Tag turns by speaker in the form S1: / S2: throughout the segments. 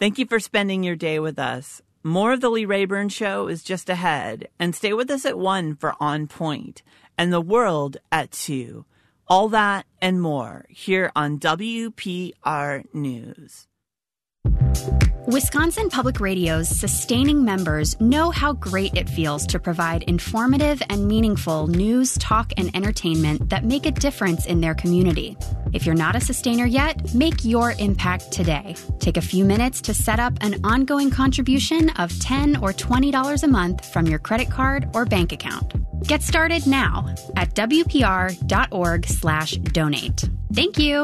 S1: Thank you for spending your day with us. More of the Lee Rayburn Show is just ahead, and stay with us at 1 for On Point, and The World at 2. All that and more here on WPR News.
S2: Wisconsin Public Radio's sustaining members know how great it feels to provide informative and meaningful news, talk, and entertainment that make a difference in their community. If you're not a sustainer yet, make your impact today. Take a few minutes to set up an ongoing contribution of $10 or $20 a month from your credit card or bank account. Get started now at WPR.org/donate. Thank you.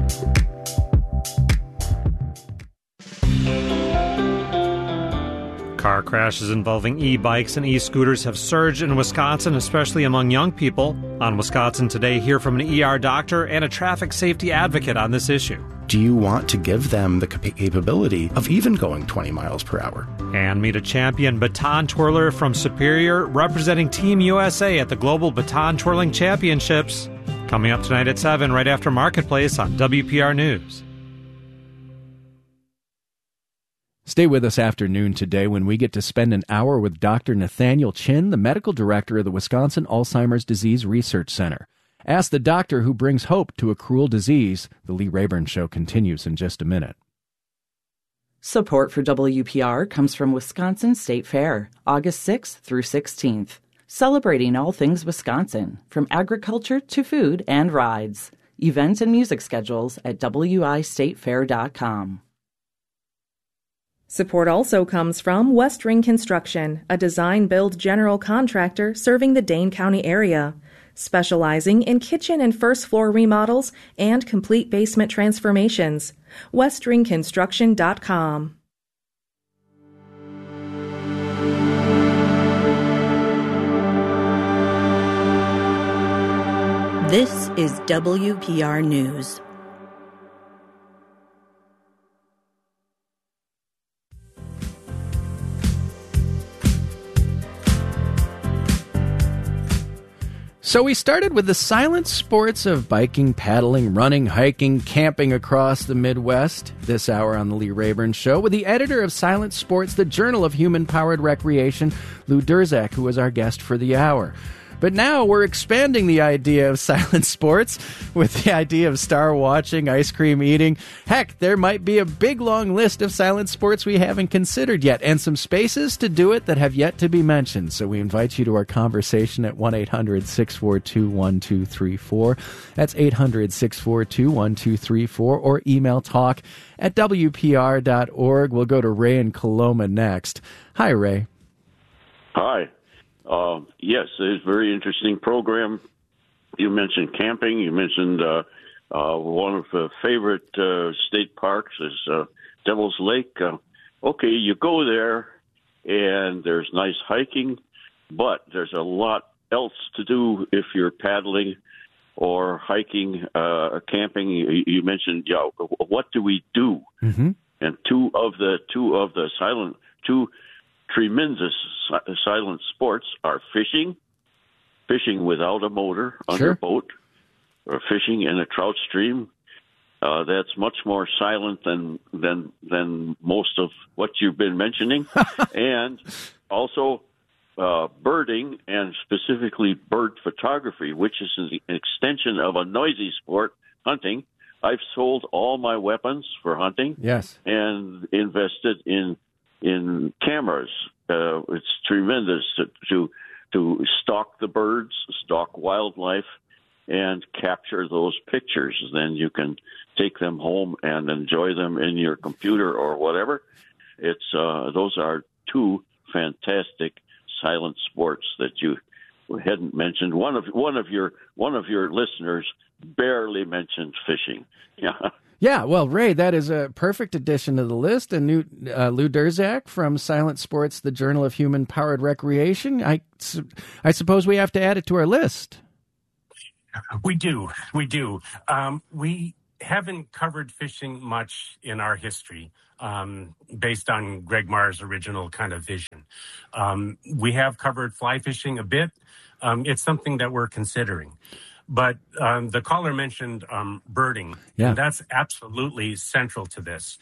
S3: Car crashes involving e-bikes and e-scooters have surged in Wisconsin, especially among young people. On Wisconsin Today, hear from an ER doctor and a traffic safety advocate on this issue.
S4: Do you want to give them the capability of even going 20 miles per hour?
S3: And meet a champion baton twirler from Superior representing Team USA at the Global Baton Twirling Championships. Coming up tonight at 7, right after Marketplace on WPR News.
S5: Stay with us afternoon today when we get to spend an hour with Dr. Nathaniel Chin, the medical director of the Wisconsin Alzheimer's Disease Research Center. Ask the doctor who brings hope to a cruel disease. The Lee Rayburn Show continues in just a minute.
S6: Support for WPR comes from Wisconsin State Fair, August 6th through 16th. Celebrating all things Wisconsin, from agriculture to food and rides. Events and music schedules at wistatefair.com.
S7: Support also comes from West Ring Construction, a design-build general contractor serving the Dane County area, specializing in kitchen and first-floor remodels and complete basement transformations. westringconstruction.com.
S8: This is WPR News.
S5: So we started with the silent sports of biking, paddling, running, hiking, camping across the Midwest this hour on the Lee Rayburn Show with the editor of Silent Sports, the Journal of Human-Powered Recreation, Lou Durzak, who was our guest for the hour. But now we're expanding the idea of silent sports with the idea of star watching, ice cream eating. Heck, there might be a big long list of silent sports we haven't considered yet, and some spaces to do it that have yet to be mentioned. So we invite you to our conversation at 1-800-642-1234. That's 800-642-1234, or email talk@wpr.org. We'll go to Ray in Coloma next. Hi, Ray.
S9: Hi. Yes, it's a very interesting program. You mentioned camping. You mentioned one of the favorite state parks is Devil's Lake. Okay, you go there, and there's nice hiking, but there's a lot else to do if you're paddling or hiking, camping. You mentioned, what do we do? Mm-hmm. And two tremendous silent sports are fishing without a motor on your boat, or fishing in a trout stream. That's much more silent than most of what you've been mentioning. And also birding, and specifically bird photography, which is an extension of a noisy sport, hunting. I've sold all my weapons for hunting.
S5: Yes.
S9: And invested in cameras. It's tremendous to stalk the birds, stalk wildlife, and capture those pictures. Then you can take them home and enjoy them in your computer or whatever. It's those are two fantastic silent sports that you hadn't mentioned. One of your listeners barely mentioned fishing. Yeah.
S5: Yeah, well, Ray, that is a perfect addition to the list. And Lou Durzak from Silent Sports, the Journal of Human-Powered Recreation. I suppose we have to add it to our list.
S10: We do. We haven't covered fishing much in our history, based on Greg Marr's original kind of vision. We have covered fly fishing a bit. It's something that we're considering. But the caller mentioned birding,
S5: Yeah.
S10: and that's absolutely central to this.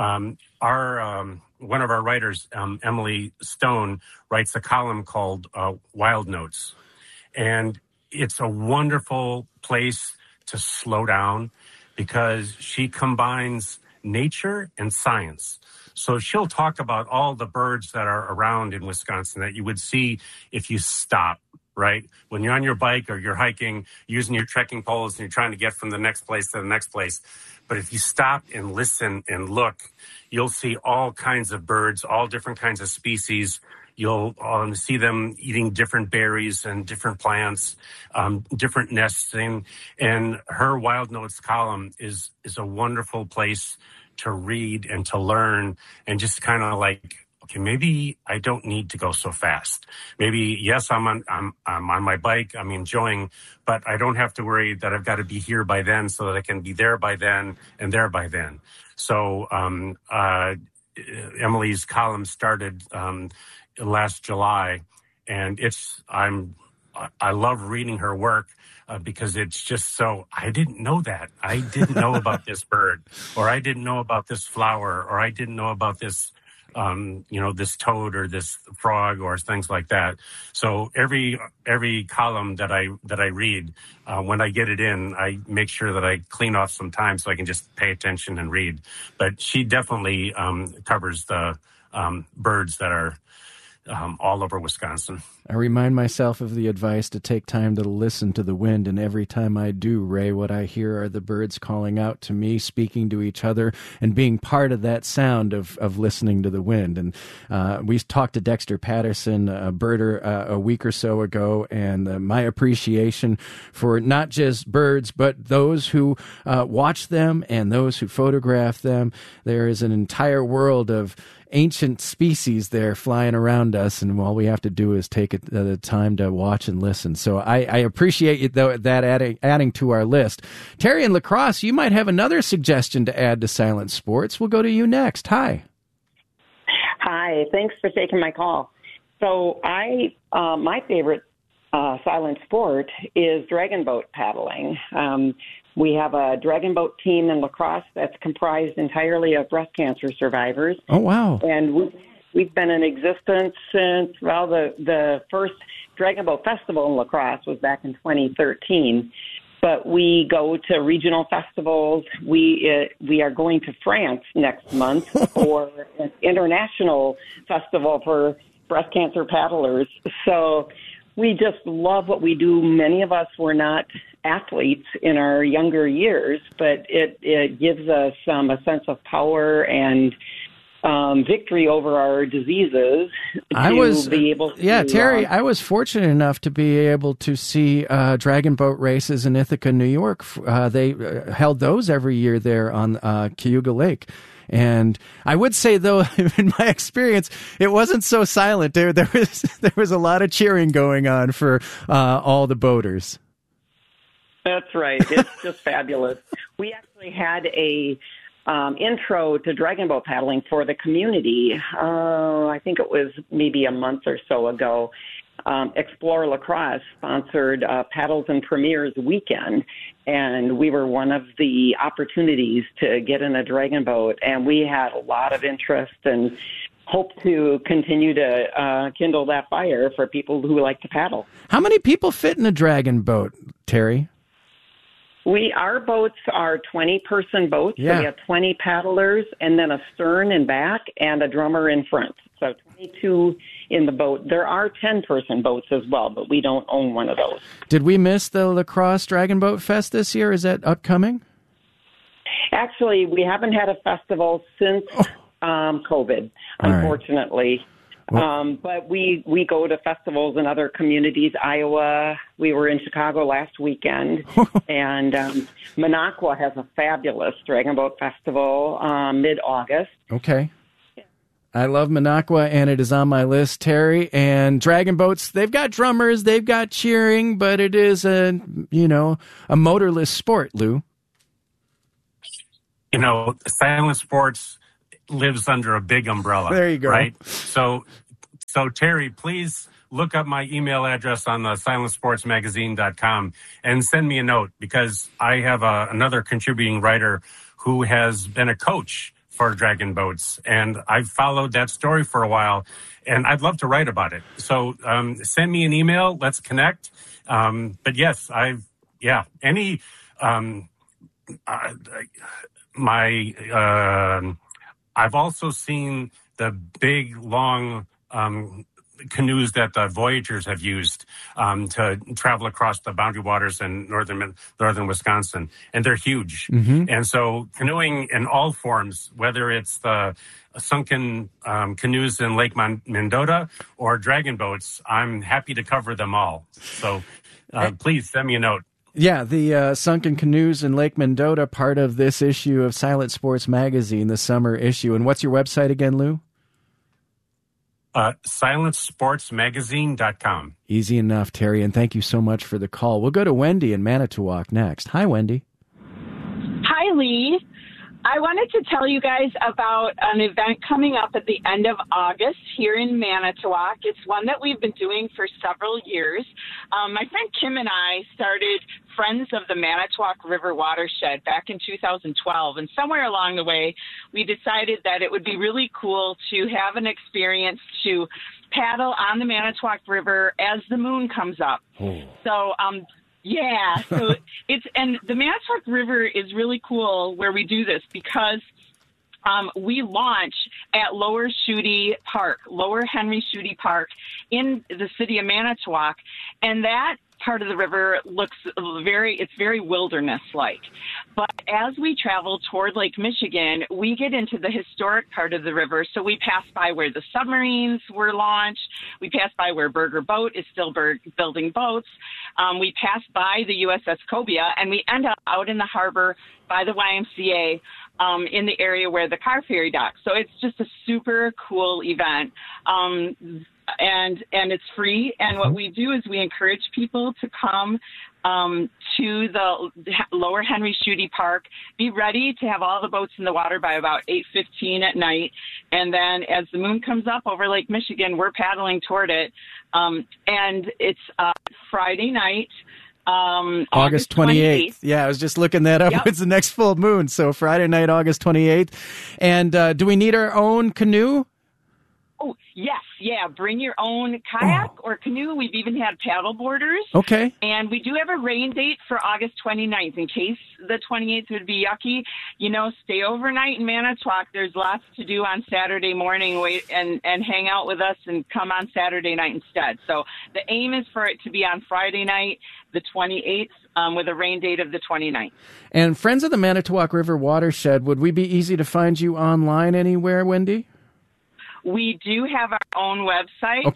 S10: One of our writers, Emily Stone, writes a column called Wild Notes, and it's a wonderful place to slow down because she combines nature and science. So she'll talk about all the birds that are around in Wisconsin that you would see if you stop, right? When you're on your bike or you're hiking, using your trekking poles and you're trying to get from the next place to the next place. But if you stop and listen and look, you'll see all kinds of birds, all different kinds of species. You'll see them eating different berries and different plants, different nesting. And her Wild Notes column is a wonderful place to read and to learn and just kind of like, okay, maybe I don't need to go so fast. Maybe, yes, I'm on my bike, I'm enjoying, but I don't have to worry that I've got to be here by then so that I can be there by then and there by then. So Emily's column started last July, and I love reading her work because it's just so, I didn't know that. I didn't know about this bird, or I didn't know about this flower, or I didn't know about this, this toad or this frog or things like that. So every column that I read, when I get it in, I make sure that I clean off some time so I can just pay attention and read. But she definitely covers the birds that are all over Wisconsin.
S5: I remind myself of the advice to take time to listen to the wind, and every time I do, Ray, what I hear are the birds calling out to me, speaking to each other, and being part of that sound of listening to the wind. And we talked to Dexter Patterson, a birder, a week or so ago, and my appreciation for not just birds, but those who watch them and those who photograph them. There is an entire world of ancient species there flying around us, and all we have to do is take the time to watch and listen. So I appreciate you, though, that adding to our list. Terry in La Crosse, you might have another suggestion to add to Silent Sports. We'll go to you next. Hi.
S11: Hi, thanks for taking my call. So my favorite silent sport is dragon boat paddling. We have a dragon boat team in La Crosse that's comprised entirely of breast cancer survivors.
S5: Oh, wow.
S11: And we've been in existence since, the first Dragon Boat Festival in La Crosse was back in 2013. But we go to regional festivals. We are going to France next month for an international festival for breast cancer paddlers. So we just love what we do. Many of us were not athletes in our younger years, but it gives us a sense of power and victory over our diseases.
S5: Terry, I was fortunate enough to be able to see dragon boat races in Ithaca, New York. They held those every year there on Cayuga Lake. And I would say, though, in my experience, it wasn't so silent. There was a lot of cheering going on for all the boaters.
S11: That's right. It's just fabulous. We actually had a intro to dragon boat paddling for the community. I think it was maybe a month or so ago. Explore La Crosse sponsored Paddles and Premiers weekend, and we were one of the opportunities to get in a dragon boat, and we had a lot of interest and hope to continue to kindle that fire for people who like to paddle.
S5: How many people fit in a dragon boat, Terry?
S11: Our boats are 20-person boats, So we have 20 paddlers and then a stern in back and a drummer in front. So 22 in the boat. There are 10-person boats as well, but we don't own one of those.
S5: Did we miss the La Crosse Dragon Boat Fest this year? Is that upcoming?
S11: Actually, we haven't had a festival since COVID, unfortunately.
S5: Right. Well,
S11: but we go to festivals in other communities. Iowa, we were in Chicago last weekend, and Minocqua has a fabulous Dragon Boat Festival mid-August.
S5: Okay. I love Minocqua, and it is on my list, Terry. And dragon boats, they've got drummers, they've got cheering, but it is a motorless sport, Lou.
S10: Silent sports lives under a big umbrella.
S5: There you go.
S10: Right? So So, Terry, please look up my email address on the silencesportsmagazine.com and send me a note, because I have another contributing writer who has been a coach for Dragon Boats, and I've followed that story for a while, and I'd love to write about it. So send me an email. Let's connect. But yes, I've also seen the big, long canoes that the Voyagers have used to travel across the boundary waters in northern Wisconsin, and they're huge.
S5: Mm-hmm.
S10: And so canoeing in all forms, whether it's the sunken canoes in Lake Mendota or dragon boats, I'm happy to cover them all. So please send me a note.
S5: Yeah, the sunken canoes in Lake Mendota, part of this issue of Silent Sports Magazine, the summer issue. And what's your website again, Lou?
S10: SilenceSportsMagazine.com.
S5: Easy enough, Terry, and thank you so much for the call. We'll go to Wendy in Manitowoc next. Hi, Wendy.
S12: Hi, Lee. I wanted to tell you guys about an event coming up at the end of August here in Manitowoc. It's one that we've been doing for several years. My friend Kim and I started Friends of the Manitowoc River Watershed back in 2012, and somewhere along the way, we decided that it would be really cool to have an experience to paddle on the Manitowoc River as the moon comes up.
S5: Oh.
S12: So, so and the Manitowoc River is really cool where we do this because we launch at Lower Henry Schutte Park in the city of Manitowoc, and that part of the river looks very wilderness-like. But as we travel toward Lake Michigan, we get into the historic part of the river. So we pass by where the submarines were launched. We pass by where Burger Boat is still building boats. We pass by the USS Cobia, and we end up out in the harbor by the YMCA in the area where the car ferry docks. So it's just a super cool event. And it's free. And what we do is we encourage people to come to the Lower Henry Schutte Park, be ready to have all the boats in the water by about 8:15 at night. And then as the moon comes up over Lake Michigan, we're paddling toward it. And it's Friday night.
S5: August 28th. Yeah, I was just looking that up. Yep. It's the next full moon. So Friday night, August 28th. And do we need our own canoe?
S12: Oh, yes. Yeah. Bring your own kayak or canoe. We've even had paddle boarders.
S5: Okay.
S12: And we do have a rain date for August 29th in case the 28th would be yucky. Stay overnight in Manitowoc. There's lots to do on Saturday morning. Wait and hang out with us and come on Saturday night instead. So the aim is for it to be on Friday night, the 28th, with a rain date of the 29th.
S5: And Friends of the Manitowoc River Watershed, would we be easy to find you online anywhere, Wendy?
S12: We do have our own website,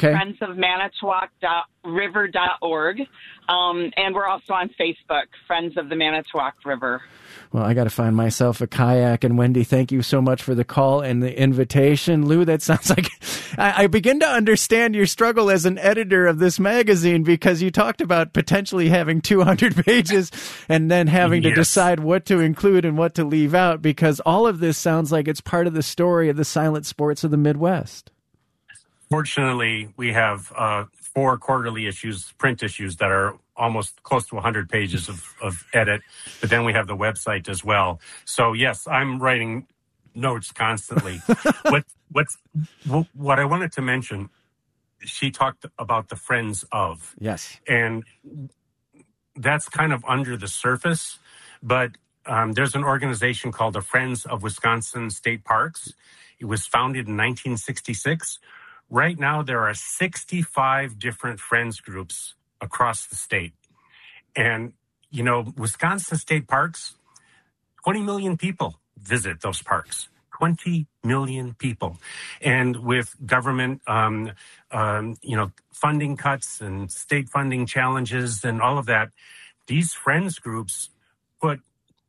S12: friendsofmanitowoc.river.org, and we're also on Facebook, Friends of the Manitowoc River.
S5: Well, I got to find myself a kayak. And Wendy, thank you so much for the call and the invitation. Lou, that sounds like I begin to understand your struggle as an editor of this magazine, because you talked about potentially having 200 pages and then having to decide what to include and what to leave out, because all of this sounds like it's part of the story of the silent sports of the Midwest.
S10: Fortunately, we have 4 quarterly issues, print issues, that are almost close to 100 pages of edit, but then we have the website as well. So yes, I'm writing notes constantly. What I wanted to mention, she talked about the Friends of.
S5: Yes.
S10: And that's kind of under the surface, but there's an organization called the Friends of Wisconsin State Parks. It was founded in 1966. Right now, there are 65 different Friends groups across the state. And, Wisconsin State Parks, 20 million people visit those parks. 20 million people. And with government, funding cuts and state funding challenges and all of that, these Friends groups put,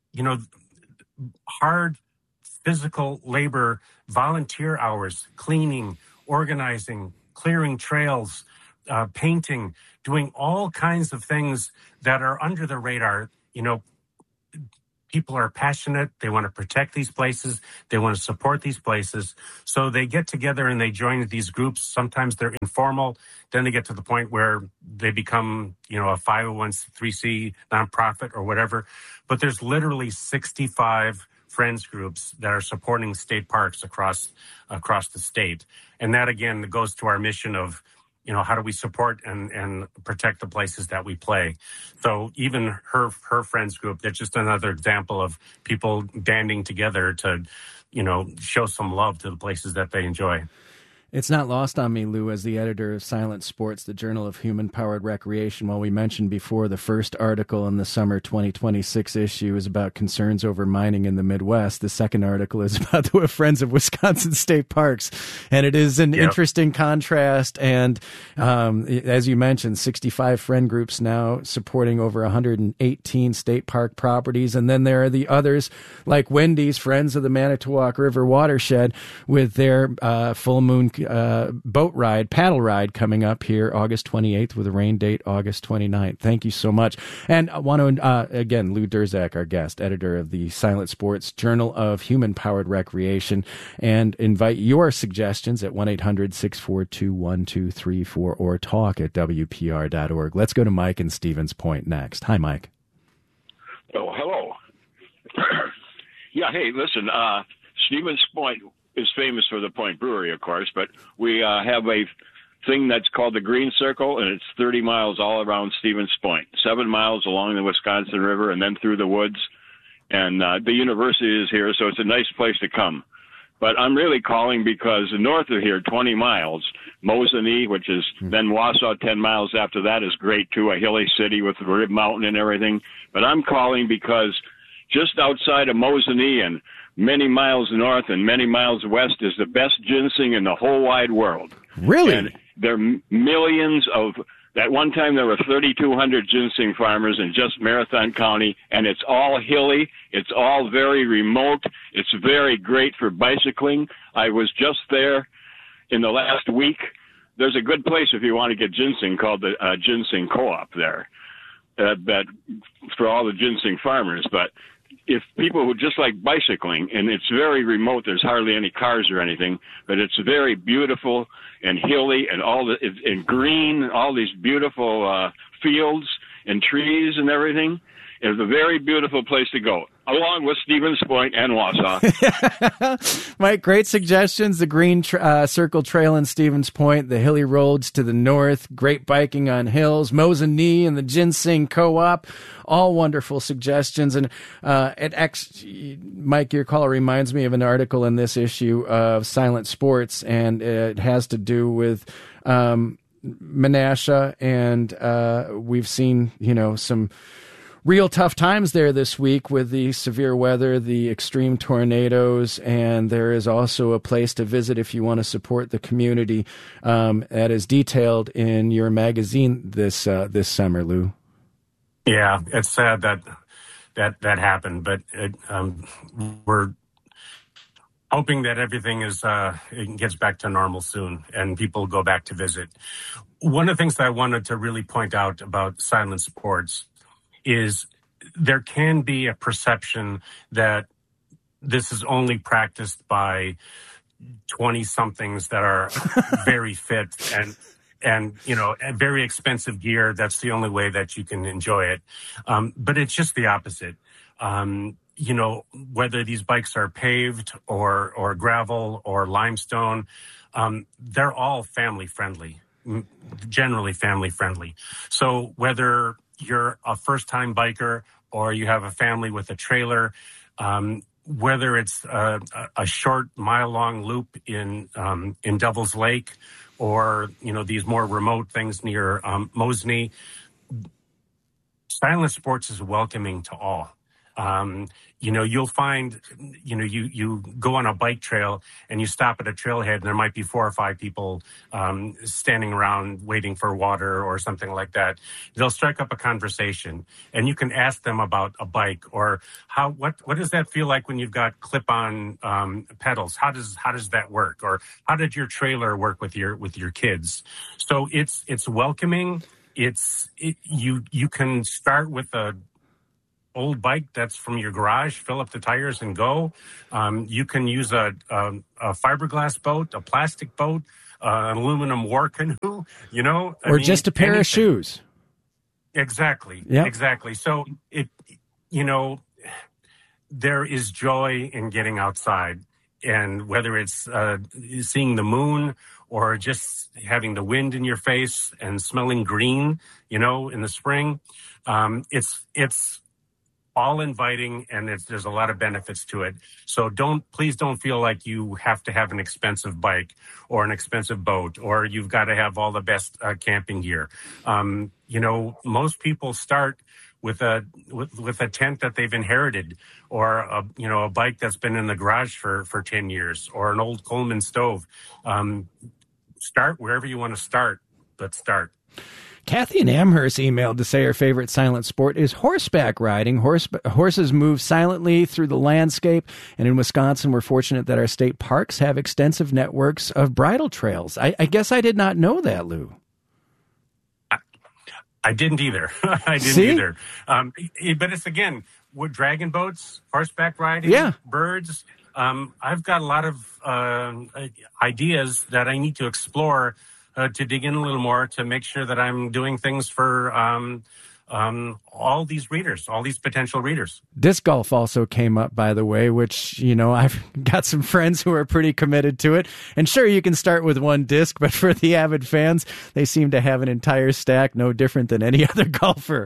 S10: hard physical labor, volunteer hours, cleaning, organizing, clearing trails, painting, doing all kinds of things that are under the radar, people are passionate. They want to protect these places. They want to support these places. So they get together and they join these groups. Sometimes they're informal. Then they get to the point where they become, a 501c3c nonprofit or whatever. But there's literally 65 friends groups that are supporting state parks across the state. And that, again, goes to our mission of, how do we support and protect the places that we play? So even her friends group, that's just another example of people banding together to, show some love to the places that they enjoy.
S5: It's not lost on me, Lou, as the editor of Silent Sports, the Journal of Human-Powered Recreation. While we mentioned before, the first article in the summer 2026 issue is about concerns over mining in the Midwest. The second article is about the Friends of Wisconsin State Parks. And it is an interesting contrast. And as you mentioned, 65 friend groups now supporting over 118 state park properties. And then there are the others, like Wendy's, Friends of the Manitowoc River Watershed, with their full moon paddle ride coming up here August 28th with a rain date August 29th. Thank you so much. And I want to, again, Lou Durzak, our guest, editor of the Silent Sports Journal of Human-Powered Recreation, and invite your suggestions at 1-800-642-1234 or talk at WPR.org. Let's go to Mike in Stevens Point next. Hi, Mike.
S13: Oh, hello. Yeah, hey, listen, Stevens Point is famous for the Point Brewery, of course, but we have a thing that's called the Green Circle, and it's 30 miles all around Stevens Point, 7 miles along the Wisconsin River and then through the woods. And the university is here, so it's a nice place to come. But I'm really calling because north of here, 20 miles, Mosinee, which is then Wausau 10 miles after that, is great too, a hilly city with the Rib Mountain and everything. But I'm calling because just outside of Mosinee and many miles north and many miles west is the best ginseng in the whole wide world.
S5: Really?
S13: And there are millions of, at one time there were 3,200 ginseng farmers in just Marathon County, and it's all hilly, it's all very remote, it's very great for bicycling. I was just there in the last week. There's a good place if you want to get ginseng called the Ginseng Co-op there, that for all the ginseng farmers, but if people who just like bicycling, and it's very remote, there's hardly any cars or anything, but it's very beautiful and hilly and and green, all these beautiful fields and trees and everything. It's a very beautiful place to go, along with Stevens Point and Wausau.
S5: Mike, great suggestions. The Green Circle Trail in Stevens Point, the hilly roads to the north, great biking on hills, Mosinee and the Ginseng Co-op, all wonderful suggestions. And Mike, your caller reminds me of an article in this issue of Silent Sports, and it has to do with Menasha, and we've seen, some real tough times there this week with the severe weather, the extreme tornadoes, and there is also a place to visit if you want to support the community. That is detailed in your magazine this summer, Lou.
S10: Yeah, it's sad that happened, but we're hoping that everything it gets back to normal soon and people go back to visit. One of the things that I wanted to really point out about Silent Sports is there can be a perception that this is only practiced by 20-somethings that are very fit and very expensive gear. That's the only way that you can enjoy it. But it's just the opposite. Whether these bikes are paved or gravel or limestone, they're all family friendly, generally family friendly. So whether you're a first-time biker or you have a family with a trailer, whether it's a short mile-long loop in Devil's Lake or, these more remote things near Mosinee, Silent Sports is welcoming to all. You'll find, you go on a bike trail and you stop at a trailhead and there might be 4 or 5 people standing around waiting for water or something like that. They'll strike up a conversation and you can ask them about a bike or what does that feel like when you've got clip-on pedals? How does that work? Or how did your trailer work with your kids? So it's welcoming. You can start with old bike that's from your garage, fill up the tires and go. You can use a fiberglass boat, a plastic boat, an aluminum war canoe,
S5: or just a pair of shoes.
S10: Exactly.
S5: Yep.
S10: Exactly. So there is joy in getting outside, and whether it's seeing the moon or just having the wind in your face and smelling green, in the spring, it's all inviting, and there's a lot of benefits to it. So please don't feel like you have to have an expensive bike or an expensive boat, or you've got to have all the best camping gear. Most people start with a tent that they've inherited, or a bike that's been in the garage for 10 years, or an old Coleman stove. Start wherever you want to start, but start.
S5: Kathy in Amherst emailed to say her favorite silent sport is horseback riding. Horses move silently through the landscape, and in Wisconsin, we're fortunate that our state parks have extensive networks of bridle trails. I guess I did not know that, Lou.
S10: I didn't either. Either. But it's, again, with dragon boats, horseback riding, birds. I've got a lot of ideas that I need to explore to dig in a little more, to make sure that I'm doing things for all these readers, all these potential readers.
S5: Disc golf also came up, by the way, which, I've got some friends who are pretty committed to it. And sure, you can start with one disc, but for the avid fans, they seem to have an entire stack, no different than any other golfer.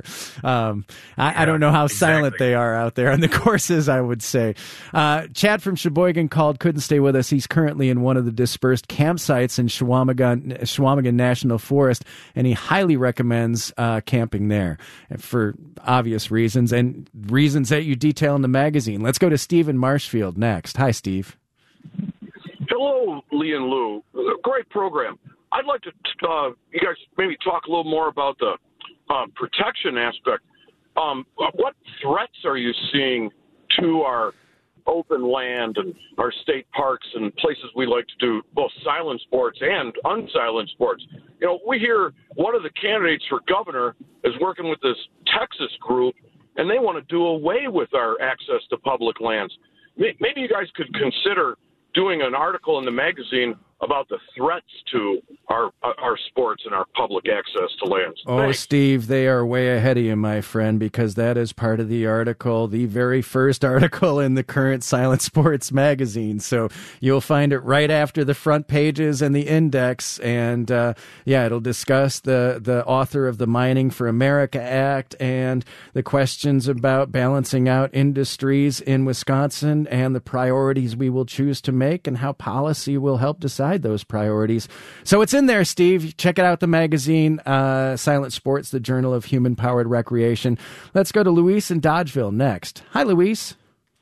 S5: I don't know how silent they are out there on the courses, I would say. Chad from Sheboygan called, couldn't stay with us. He's currently in one of the dispersed campsites in Chequamegon National Forest, and he highly recommends camping there for obvious reasons, and reasons that you detail in the magazine. Let's go to Steve in Marshfield next. Hi, Steve.
S14: Hello, Lee and Lou. Great program. I'd like to you guys maybe talk a little more about the protection aspect. What threats are you seeing to our open land and our state parks and places we like to do both silent sports and unsilent sports? We hear one of the candidates for governor is working with this Texas group, and they want to do away with our access to public lands. Maybe you guys could consider doing an article in the magazine about the threats to our sports and our public access to lands.
S5: Oh,
S14: Thanks.
S5: Steve, they are way ahead of you, my friend, because that is part of the article, the very first article in the current Silent Sports magazine. So you'll find it right after the front pages and the index. And it'll discuss the author of the Mining for America Act and the questions about balancing out industries in Wisconsin and the priorities we will choose to make and how policy will help decide those priorities. So it's in there, Steve. Check it out, the magazine, Silent Sports, the Journal of Human-Powered Recreation. Let's go to Luis in Dodgeville next. Hi, Luis.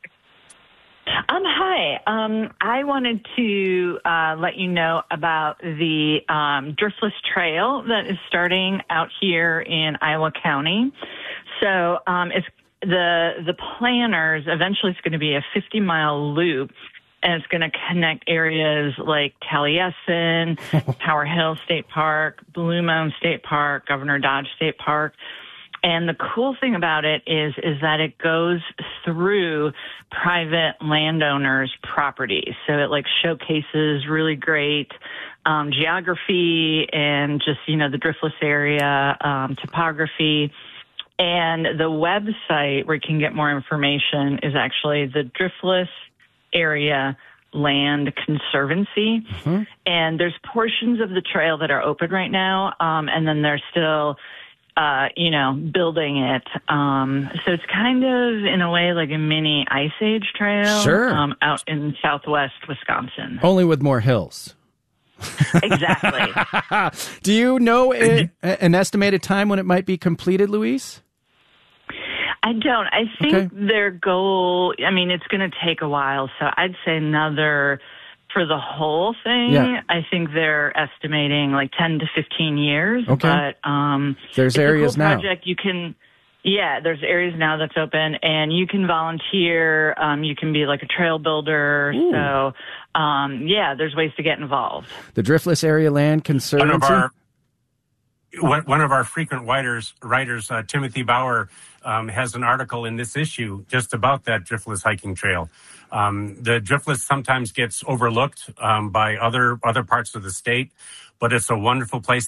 S15: Hi. I wanted to let you know about the Driftless Trail that is starting out here in Iowa County. So it's the planners, eventually it's going to be a 50-mile loop, and it's going to connect areas like Taliesin, Tower Hill State Park, Blue Mound State Park, Governor Dodge State Park. And the cool thing about it is that it goes through private landowners' properties. So it showcases really great geography and just, the Driftless area, topography. And the website where you can get more information is actually the Driftless Area Land Conservancy. Mm-hmm. And there's portions of the trail that are open right now, and then they're still building it. So it's kind of, in a way, like a mini Ice Age trail.
S5: Sure.
S15: Out in southwest Wisconsin.
S5: Only with more hills.
S15: Exactly.
S5: Do you know an estimated time when it might be completed, Luis?
S15: I don't. I think their goal, it's going to take a while. So I'd say for the whole thing, I think they're estimating 10 to 15 years.
S5: Okay.
S15: But
S5: there's areas
S15: now. Project. You can, there's areas now that's open, and you can volunteer. You can be like a trail builder. Ooh. So, there's ways to get involved.
S5: The Driftless Area Land Conservancy.
S10: one of our frequent writers, Timothy Bauer, has an article in this issue just about that Driftless hiking trail. The Driftless sometimes gets overlooked by other parts of the state, but it's a wonderful place